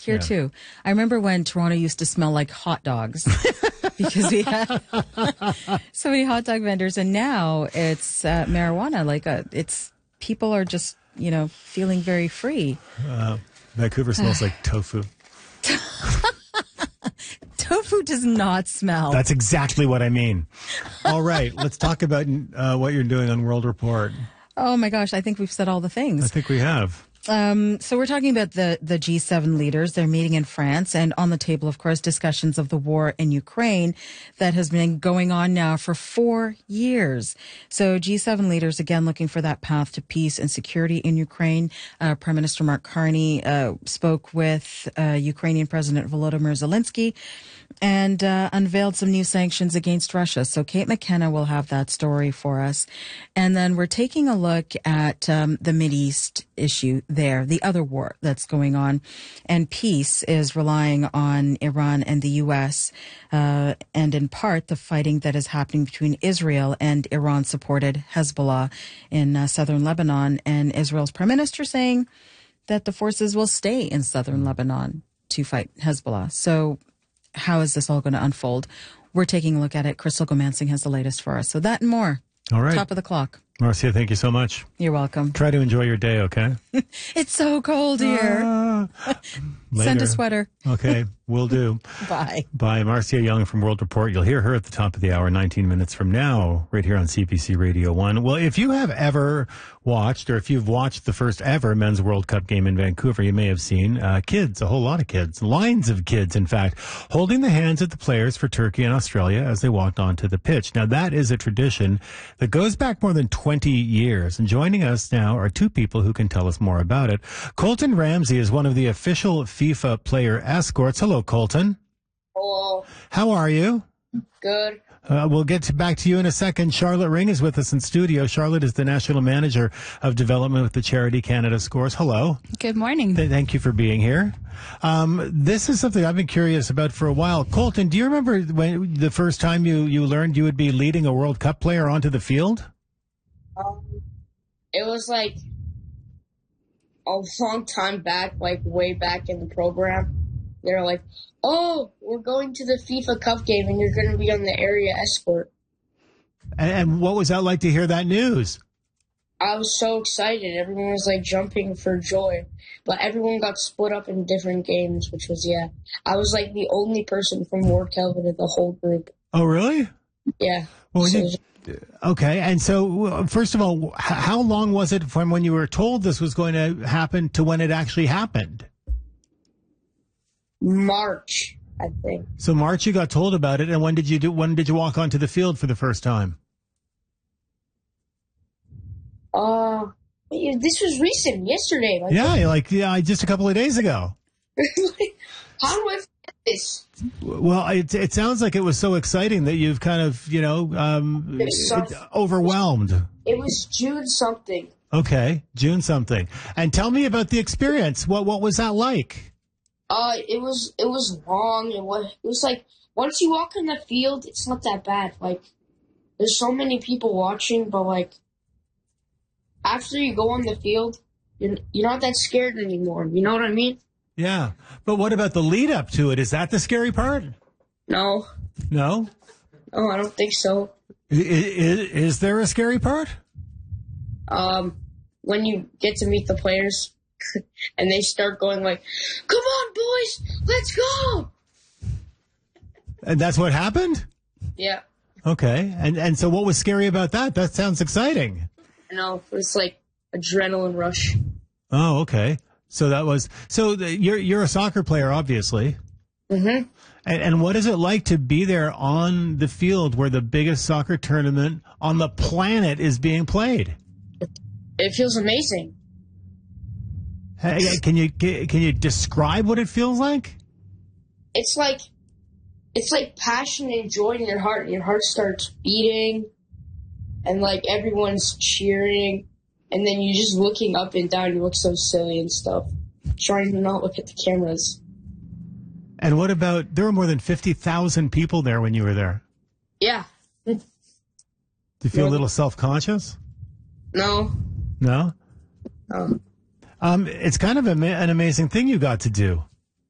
Here too. I remember when Toronto used to smell like hot dogs because we had so many hot dog vendors, and now it's marijuana. It's people are just feeling very free. Vancouver smells like tofu. Tofu does not smell. That's exactly what I mean. All right, let's talk about what you're doing on World Report. Oh my gosh, I think we've said all the things. I think we have. So we're talking about the G7 leaders. They're meeting in France, and on the table, of course, discussions of the war in Ukraine that has been going on now for 4 years. So G7 leaders, again, looking for that path to peace and security in Ukraine. Prime Minister Mark Carney spoke with Ukrainian President Volodymyr Zelensky and unveiled some new sanctions against Russia. So Kate McKenna will have that story for us. And then we're taking a look at the Mideast issue there, the other war that's going on. And peace is relying on Iran and the U.S. And in part, the fighting that is happening between Israel and Iran-supported Hezbollah in southern Lebanon. And Israel's prime minister saying that the forces will stay in southern Lebanon to fight Hezbollah. So how is this all going to unfold? We're taking a look at it. Crystal Gomansing has the latest for us. So that and more. All right. Top of the clock. Marcia, thank you so much. You're welcome. Try to enjoy your day, okay? It's so cold here. Send a sweater. Okay, will do. Bye. Bye. Marcia Young from World Report. You'll hear her at the top of the hour, 19 minutes from now, right here on CBC Radio 1. Well, if you have ever watched, or if you've watched the first ever Men's World Cup game in Vancouver, you may have seen kids, a whole lot of kids, lines of kids, in fact, holding the hands of the players for Turkey and Australia as they walked onto the pitch. Now, that is a tradition that goes back more than 20 years. And joining us now are two people who can tell us more about it. Colton Ramsey is one of the official FIFA player escorts. Hello, Colton. Hello. How are you? Good. We'll get back to you in a second. Charlotte Ring is with us in studio. Charlotte is the National Manager of Development with the charity Canada Scores. Hello. Good morning. Thank you for being here. This is something I've been curious about for a while. Colton, do you remember when the first time you learned you would be leading a World Cup player onto the field? It was like a long time back, like way back in the program. They were like, "Oh, we're going to the FIFA Cup game, and you're going to be on the area escort." And what was that like to hear that news? I was so excited. Everyone was like jumping for joy, but everyone got split up in different games, which was I was like the only person from Ward Kelvin in the whole group. Oh, really? Yeah. Well, okay. And so, first of all, how long was it from when you were told this was going to happen to when it actually happened? March, I think. So March, you got told about it, and when did you walk onto the field for the first time? This was recent, yesterday. Just a couple of days ago. How do I forget this? Well, it sounds like it was so exciting that you've kind of, overwhelmed. It was June something. Okay, June something. And tell me about the experience. What was that like? It was long. It was like, once you walk on the field, it's not that bad. Like, there's so many people watching, but like, after you go on the field, you're not that scared anymore. You know what I mean? Yeah. But what about the lead up to it? Is that the scary part? No. No? No, I don't think so. Is there a scary part? When you get to meet the players and they start going like, "Come on, boys, let's go." And that's what happened? Yeah. Okay. And so what was scary about that? That sounds exciting. No, it was like adrenaline rush. Oh, okay. So you're a soccer player, obviously. Mm-hmm. And what is it like to be there on the field where the biggest soccer tournament on the planet is being played? It feels amazing. Hey, can you describe what it feels like? It's like passion and joy in your heart. Your heart starts beating, and like everyone's cheering, and then you're just looking up and down. You look so silly and stuff, trying to not look at the cameras. And what about, there were more than 50,000 people there when you were there? Yeah. Do you feel a little self-conscious? No. No? No. It's kind of an amazing thing you got to do.